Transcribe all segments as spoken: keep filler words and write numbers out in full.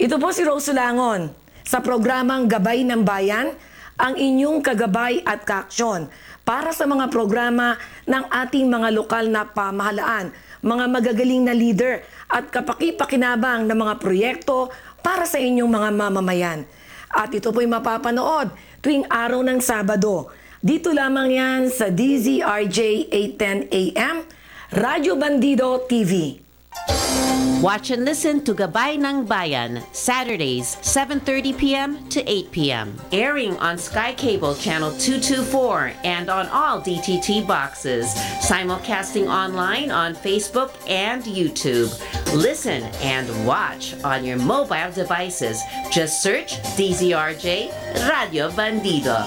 Ito po si Rose Langon sa programang Gabay ng Bayan, ang inyong kagabay at kaaksyon para sa mga programa ng ating mga lokal na pamahalaan, mga magagaling na leader at kapaki-pakinabang na mga proyekto para sa inyong mga mamamayan. At ito po'y mapapanood tuwing araw ng Sabado. Dito lamang yan sa D Z R J eight ten A M, Radyo Bandido T V. Watch and listen to Gabay ng Bayan, Saturdays, seven thirty p m to eight p m Airing on Sky Cable Channel two twenty-four and on all D T T boxes. Simulcasting online on Facebook and YouTube. Listen and watch on your mobile devices. Just search D Z R J Radio Bandido.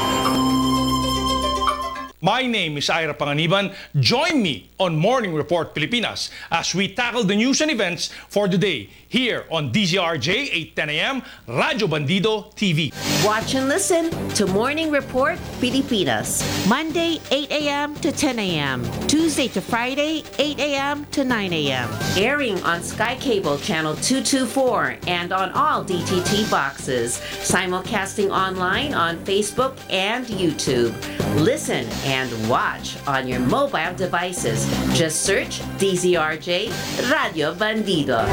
My name is Ira Panganiban. Join me on Morning Report Pilipinas as we tackle the news and events for the day here on D Z R J eight ten A M, Radyo Bandido T V. Watch and listen to Morning Report Pilipinas, Monday eight a m to ten a m, Tuesday to Friday eight a m to nine a m Airing on Sky Cable Channel two twenty-four and on all D T T boxes. Simulcasting online on Facebook and YouTube. Listen and watch on your mobile devices. Just search D Z R J Radio Bandido.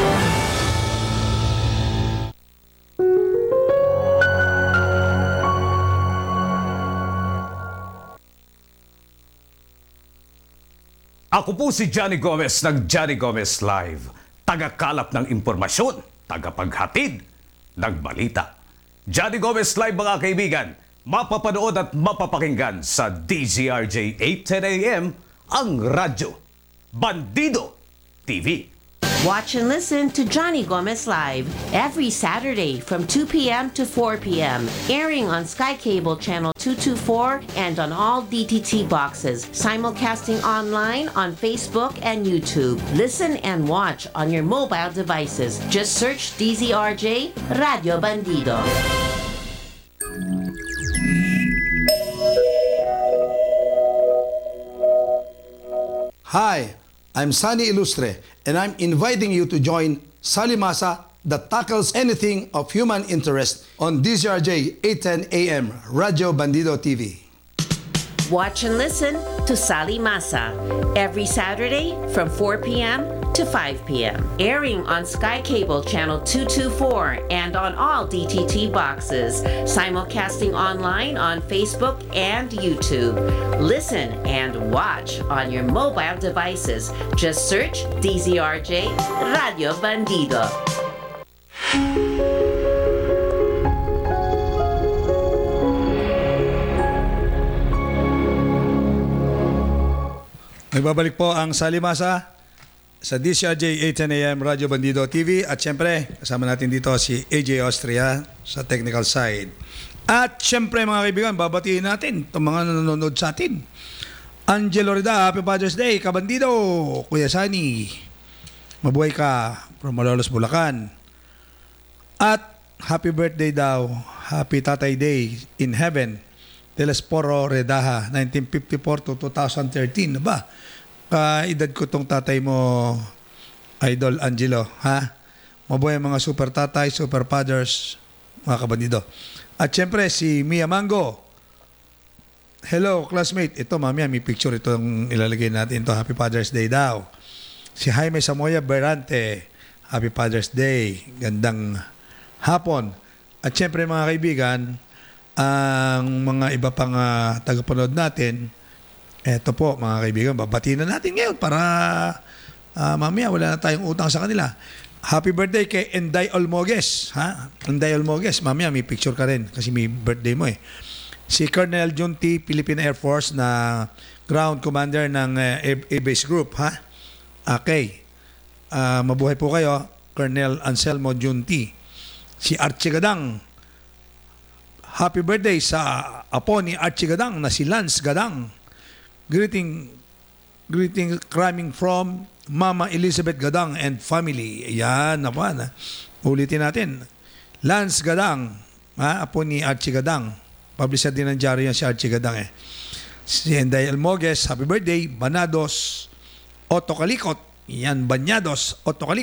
Ako po si Johnny Gomez ng Johnny Gomez Live. Tagakalap ng impormasyon, tagapaghatid ng balita. Johnny Gomez Live mga kaibigan, mapapanood at mapapakinggan sa D Z R J eight ten A M, ang Radyo Bandido T V. Watch and listen to Johnny Gomez Live every Saturday from two p m to four p m Airing on Sky Cable Channel two twenty-four and on all D T T boxes. Simulcasting online on Facebook and YouTube. Listen and watch on your mobile devices. Just search D Z R J Radio Bandido. Hi, I'm Sunny Ilustre, and I'm inviting you to join Salimasa that tackles anything of human interest on D Z R J eight ten A M, Radyo Bandido T V. Watch and listen to Sali Masa every Saturday from four p m to five p m Airing on Sky Cable Channel two twenty-four and on all D T T boxes. Simulcasting online on Facebook and YouTube. Listen and watch on your mobile devices. Just search D Z R J Radio Bandido. Nagbabalik po ang Salimasa sa D Z R J eight ten A M Radyo Bandido T V at syempre kasama natin dito si A J Austria sa technical side. At syempre mga kaibigan, babatiin natin itong mga nanonood sa atin. Angelo Rida, Happy Father's Day, Kabandido. Kuya Sani, mabuhay ka from Malolos, Bulacan. At happy birthday daw, Happy Tatay Day in Heaven, Telesporo Redaha, nineteen fifty-four to two thousand thirteen. Ba? Kaedad ko tong tatay mo, Idol Angelo, ha? Mabuhay mga super tatay, super fathers, mga kabandido. At syempre si Mia Mango. Hello, classmate. Ito, mamaya, may picture itong ilalagay natin. Ito, Happy Father's Day daw. Si Jaime Samoya Berante, Happy Father's Day. Gandang hapon. At syempre mga kaibigan, ang mga iba pang uh, tagapanood natin, eto po mga kaibigan, babatiin na natin ngayon para uh, mamaya wala na tayong utang sa kanila. Happy birthday kay Enday Olmoges, ha? Enday Olmoges, mamaya may picture ka rin kasi may birthday mo eh. Si Colonel Junti, Philippine Air Force na ground commander ng uh, A-Base Group, ha? Okay. Uh, mabuhay po kayo, Colonel Anselmo Junti. Si Archie Gadang, happy birthday sa apo ni Archie Gadang na si Lance Gadang. Greeting, greeting coming from Mama Elizabeth Gadang and family. Ayan, naman. Ulitin natin. Lance Gadang, ha, apo ni Archie Gadang. Publisher din ng dyaryo yan si Archie Gadang eh. Si Enday Almogues, happy birthday. Banados Otto Kalikot. Yan, Banyados Otto Kalikot.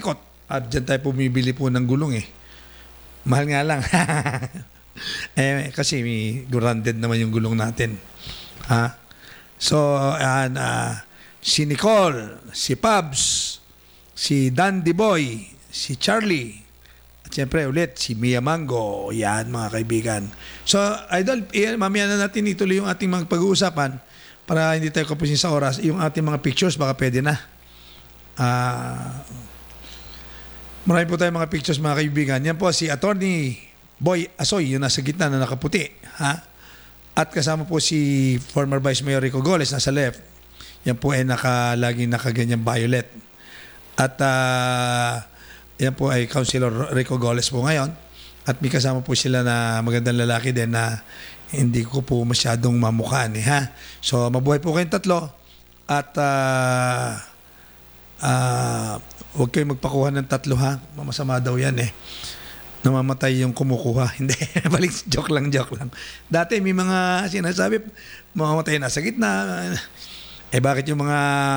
At dyan tayo bumibili po ng gulong eh. Mahal nga lang. eh, kasi may grounded naman yung gulong natin. Ha? So, and, uh, si Nicole, si Pabs, si Dandy Boy, si Charlie, at siyempre ulit si Mia Mango. Yan mga kaibigan. So, Idol, eh, mamaya na natin ituloy yung ating mga pag-uusapan para hindi tayo kapusin sa oras. Yung ating mga pictures, baka pwede na. Ah... Marami po tayong mga pictures mga kaibigan. Yan po si Attorney Boy Asoy, yung nasa gitna na nakaputi. Ha? At kasama po si former Vice Mayor Rico Goles nasa left. Yan po ay naka, laging nakaganyang violet. At uh, yan po ay Councilor Rico Goles po ngayon. At may kasama po sila na magandang lalaki din na hindi ko po masyadong mamukhaan. Eh, ha? So mabuhay po kayong tatlo. At uh, uh, huwag kayong magpakuha ng tatlo ha. Masama daw yan eh. Namamatay yung kumukuha. Hindi. Balik, joke lang, joke lang. Dati may mga sinasabi, mamamatay na sa gitna. Eh bakit yung mga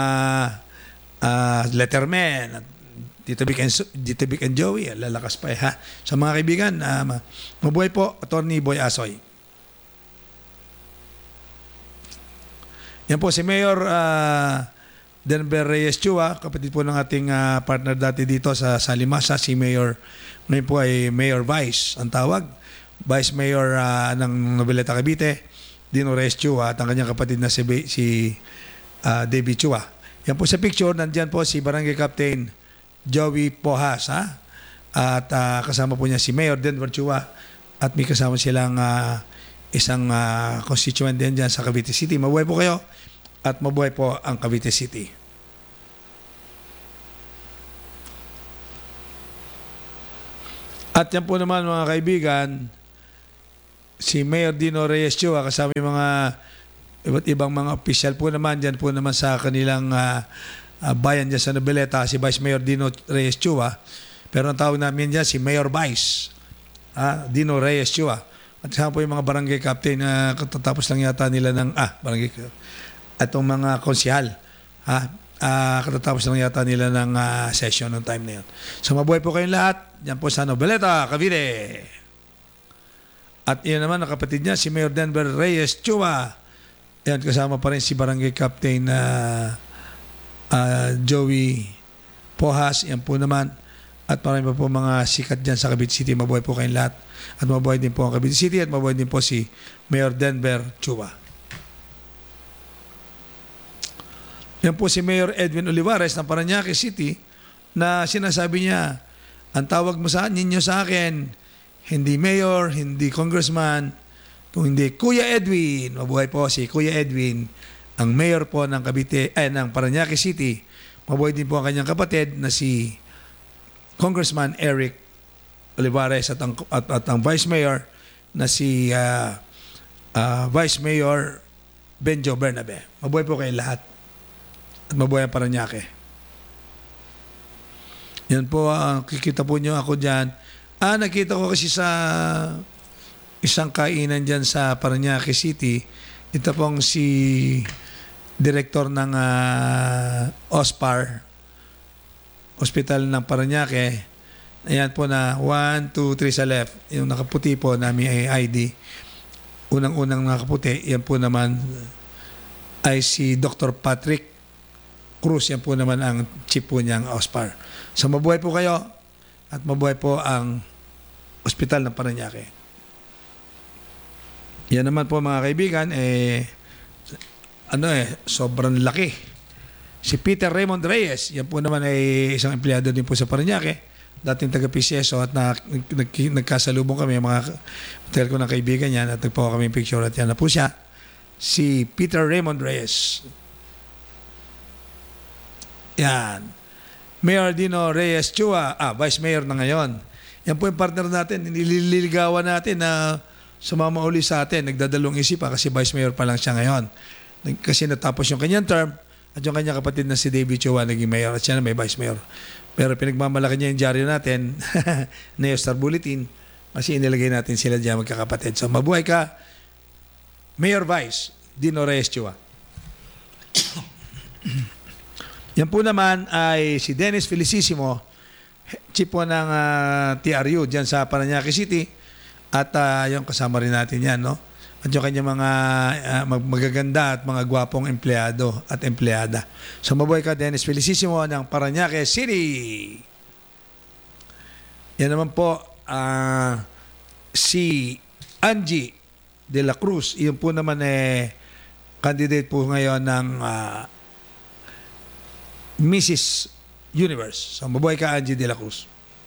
uh, letterman, Tito Vic and, Tito Vic and Joey, lalakas pa eh ha. Sa mga kaibigan, uh, mabuhay po, Attorney Boy Asoy. Yan po si Mayor uh, Denver Reyes Chua, kapatid po ng ating uh, partner dati dito sa Salimasa, si Mayor, ngayon po ay Mayor Vice, ang tawag. Vice Mayor uh, ng Noveleta Cavite, Dino Reyes Chua, at ang kanyang kapatid na si, si uh, David Chua. Yan po sa picture, nandyan po si Barangay Captain Joey Pohas, ha? At uh, kasama po niya si Mayor Denver Chua, at may kasama silang uh, isang uh, constituent din dyan sa Cavite City. Mabuhay po kayo. At mabuhay po ang Cavite City. At yan po naman mga kaibigan, si Mayor Dino Reyes Chua kasama yung mga iba't ibang mga opisyal po naman dyan po naman sa kanilang uh, uh, bayan dyan sa Noveleta, si Vice Mayor Dino Reyes Chua. Pero ang tawag namin dyan si Mayor Vice, uh, Dino Reyes Chua. At kasama po yung mga barangay captain na uh, katatapos lang yata nila ng, ah, barangay atong mga konsyal. Ha? Uh, katatapos lang yata nila ng uh, session ng time na yun. So mabuhay po kayong lahat. Yan po sa Noveleta, Cavite. At yan naman ang kapatid niya, si Mayor Denver Reyes Chua. Yan, kasama pa rin si Barangay Captain uh, uh, Joey Pohas. Yan po naman. At marami pa po mga sikat dyan sa Cavite City. Mabuhay po kayong lahat. At mabuhay din po ang Cavite City at mabuhay din po si Mayor Denver Chua. Yan po si Mayor Edwin Olivares ng Parañaque City na sinasabi niya, ang tawag mo sa ninyo sa akin, hindi mayor, hindi congressman, kung hindi Kuya Edwin. Mabuhay po si Kuya Edwin, ang mayor po ng Cavite, ay ng Parañaque City. Mabuhay din po ang kanyang kapatid na si Congressman Eric Olivares at ang, at, at ang Vice Mayor na si uh, uh, Vice Mayor Benjo Bernabe. Mabuhay po kayo lahat. At mabuhay ang Parañaque. Yan po, uh, kikita po nyo ako dyan. Ah, nakita ko kasi sa isang kainan dyan sa Parañaque City. Ito pong si Direktor ng uh, O S P A R, Hospital ng Parañaque. Ayan po na one, two, three sa left. Yung nakaputi po na may I D. Unang-unang nakaputi, yan po naman ay si Doctor Patrick Cruz. Yan po naman ang chief po niyang O S P A R. So mabuhay po kayo at mabuhay po ang Hospital ng Parañaque. Yan naman po mga kaibigan, eh, ano eh, sobrang laki. Si Peter Raymond Reyes, yan po naman ay isang empleyado din po sa Parañaque, dating taga-P C S O, at na, nag, nagkasalubong kami, mga hotel ko ng kaibigan yan, at nagpawa kami picture, at yan na po siya, si Peter Raymond Reyes. Yan. Mayor Dino Reyes Chua, ah, Vice Mayor na ngayon. Yan po yung partner natin, nililigawan natin na sumama uli sa atin, nagdadalong isip pa kasi Vice Mayor pa lang siya ngayon. Kasi natapos yung kanyang term, at yung kanyang kapatid na si David Chua naging mayor, at siya na may Vice Mayor. Pero pinagmamalaki niya yung dyaryo natin, Neo Star Bulletin, kasi inilagay natin sila diyan magkakapatid. So mabuhay ka, Mayor Vice Dino Reyes Chua. Yan po naman ay si Dennis Felicissimo chief po ng ah, T R U dyan sa Parañaque City. At ah, yung kasama rin natin yan, no? At yung kanyang mga ah, mag- magaganda at mga gwapong empleyado at empleyada. So mabuhay ka, Dennis Felicissimo ng Parañaque City. Yan naman po, ah, si Angie de la Cruz. Iyon po naman eh, candidate po ngayon ng ah, Missus Universe. So mabuhay ka, Angie de la Cruz.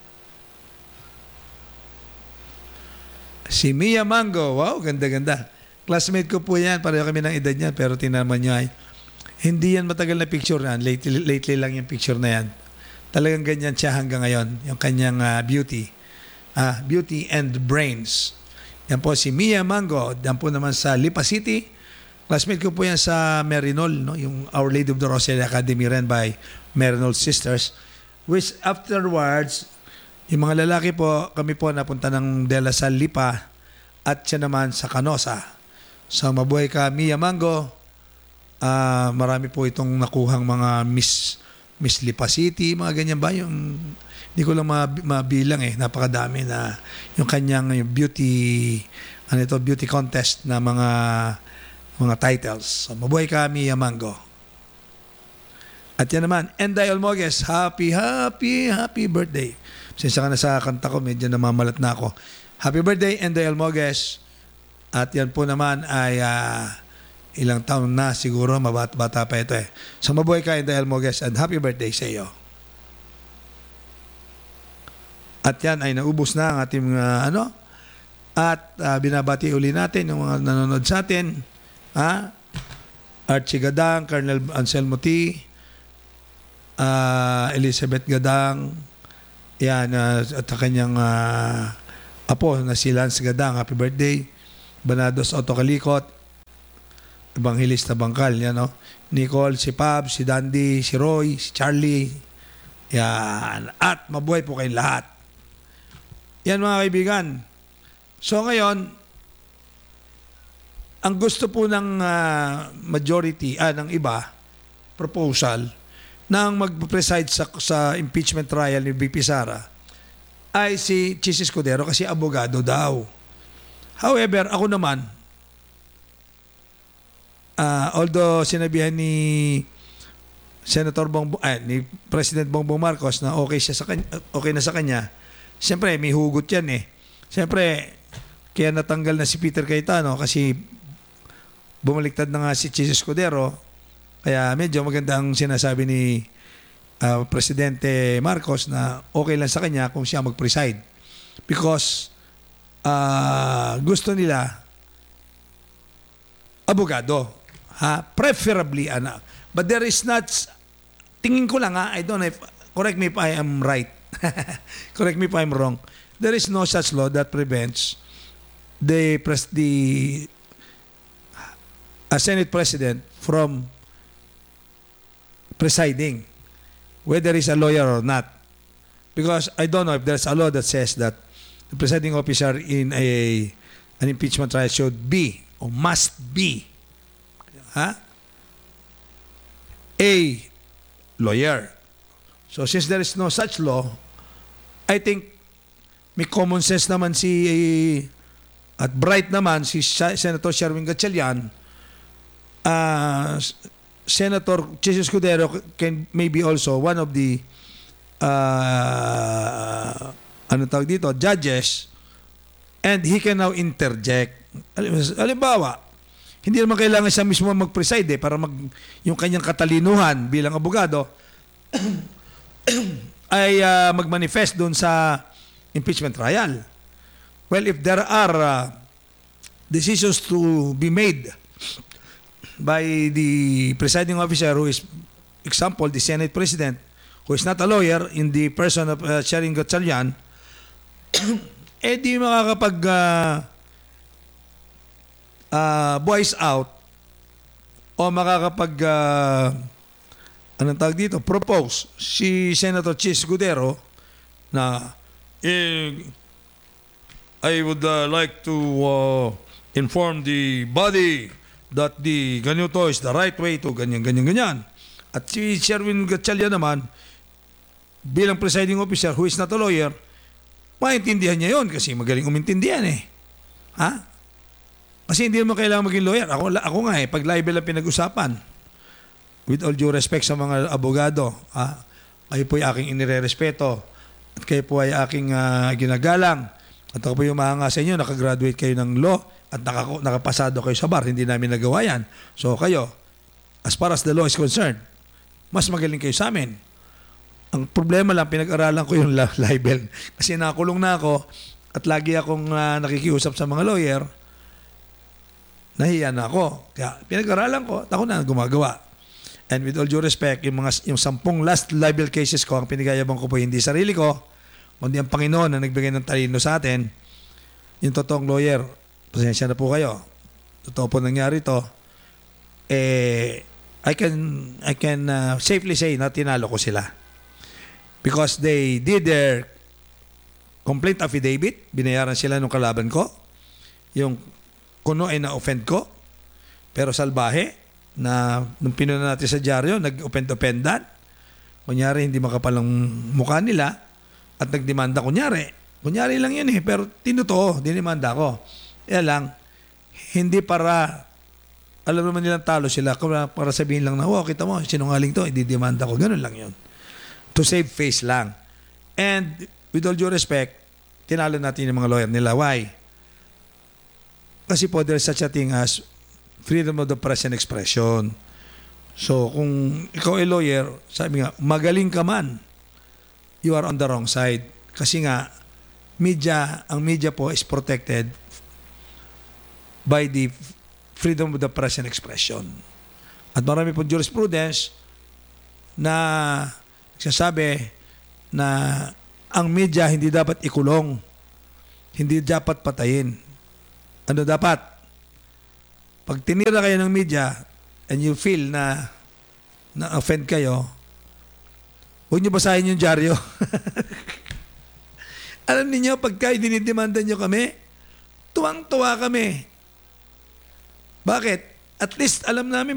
Si Mia Mango, wow, ganda-ganda. Classmate ko po yan, pareho kami ng edad niyan, pero tinaman niya ay, hindi yan matagal na picture yan, lately, lately lang yung picture na yan. Talagang ganyan siya hanggang ngayon, yung kanyang ah, beauty. Ah, beauty and brains. Yan po si Mia Mango, yan po naman sa Lipa City. Classmate ko po yan sa Merinol, no? Yung Our Lady of the Rosary Academy ran by Merinol Sisters. Which afterwards, yung mga lalaki po, kami po napunta ng De La Salle Lipa at siya naman sa Canosa. So mabuhay ka, Mia Mango. Ah, marami po itong nakuhang mga Miss Miss Lipa City, mga ganyan ba? Yung, hindi ko lang mab- mabilang eh, napakadami na yung kanyang yung beauty, ano ito, beauty contest na mga mga titles. So mabuhay ka, Mia Mango. At yan naman, Enday Olmogues, happy, happy, happy birthday. Sinsa ka na sa kanta ko, medyo namamalat na ako. Happy birthday, Enday Almogues. At yan po naman ay uh, ilang taon na siguro, mabata pa ito eh. So mabuhay ka, Enday Almogues, and happy birthday sa iyo. At yan ay naubos na ang ating uh, ano. At uh, binabati uli natin yung mga nanonood sa atin. Ha? Archie Gadang, Colonel Anselmo T, uh, Elizabeth Gadang, yan, uh, at kanyang uh, apo na si Lance Gadang, happy birthday. Banados Otto Kalikot, Evangelista Bangkal, yan, no? Nicole, si Pab, si Dandy, si Roy, si Charlie. Yan. At mabuhay po kayong lahat. Yan mga kaibigan. So ngayon, ang gusto po ng uh, majority, ah, ng iba, proposal, nang mag-preside sa, sa impeachment trial ni V P Sara ay si Chis Escudero kasi abogado daw. However, ako naman, uh, although sinabihan ni Senator Bongbong, eh, ni President Bongbong Marcos na okay siya sa kanya, okay na sa kanya, siyempre may hugot yan eh. Siyempre, kaya natanggal na si Peter Cayetano kasi bumaliktad na nga si Chis Escudero. Kaya medyo maganda ang sinasabi ni uh, Presidente Marcos na okay lang sa kanya kung siya mag-preside. Because uh, gusto nila abogado. Ha? Preferably, anak. But there is not, tingin ko lang ha, I don't know if, correct me if I am right. Correct me if I'm wrong. There is no such law that prevents the, pres- the a Senate President from presiding, whether he's a lawyer or not. Because I don't know if there's a law that says that the presiding officer in a an impeachment trial should be or must be huh, a lawyer. So since there is no such law, I think may common sense naman si at bright naman si Senator Sherwin Gatchalian. Uh, Senator Chis Escudero can maybe also one of the uh, ano tawag dito, judges, and he can now interject. Halimbawa, hindi naman kailangan siya mismo mag-preside eh, para mag, yung kanyang katalinuhan bilang abogado ay uh, mag-manifest doon sa impeachment trial. Well, if there are uh, decisions to be made by the presiding officer who is, example, the Senate President, who is not a lawyer, in the person of uh, Sherwin Gatchalian, eh di makakapag uh, uh, voice out o makakapag uh, anong tawag dito, propose si Senator Chis Escudero na eh, I would uh, like to uh, inform the body that the ganito is the right way to ganyan, ganyan, ganyan. At si Sherwin Gatchalian naman, bilang presiding officer who is not a lawyer, maintindihan niya yon kasi magaling umintindihan eh. Ha? Kasi hindi naman kailangan maging lawyer. Ako, ako nga eh, pag libel ang pinag-usapan, with all due respect sa mga abogado, ha? Kayo po ay aking inirerespeto at kayo po ay aking ah, ginagalang. At ako po yung mahanga sa inyo, nakagraduate kayo ng law at nakako, nakapasado kayo sa bar. Hindi namin nagawa yan. So kayo, as far as the law is concerned, mas magaling kayo sa amin. Ang problema lang, pinag-aralan ko yung la- libel. Kasi nakulong na ako at lagi akong ah, nakikiusap sa mga lawyer, nahiya na ako. Kaya pinag-aralan ko at ako na gumagawa. And with all due respect, yung mga yung sampung last libel cases ko, ang pinagayabang ko po hindi sarili ko, kundi ang Panginoon na nagbigay ng talino sa atin. Yung totoong lawyer, pasensya na po kayo. Totoo po nangyari to. Eh, I can I can uh, safely say na tinalo ko sila. Because they did their complaint affidavit, binayaran sila nung kalaban ko. Yung kuno ay na-offend ko, pero salbahe, na nung pinuna natin sa dyaryo, nag-offend-offendan. Kunyari, hindi makapal ang mukha nila at nagdemanda. Kunyari, kunyari lang yun eh, pero tinuto, dinimanda ko. Kaya lang, hindi para, alam naman nilang talo sila, para, para sabihin lang na, oh, kita mo, sinungaling to, ididemanda ko. Ganun lang yun. To save face lang. And with all due respect, tinalo natin yung mga lawyer nila. Why? Kasi po, there's such a thing as freedom of the press and expression. So, kung ikaw ay lawyer, sabi nga, magaling ka man, you are on the wrong side. Kasi nga, media, ang media po is protected by the freedom of the press and expression. At marami po jurisprudence na nagsasabi na ang media hindi dapat ikulong, hindi dapat patayin. Ano dapat? Pag tinira kayo ng media and you feel na na-offend kayo, huwag nyo basahin yung dyaryo. Alam niyo pagka dinidemanda nyo kami, tuwang-tuwa kami. Bakit? At least alam namin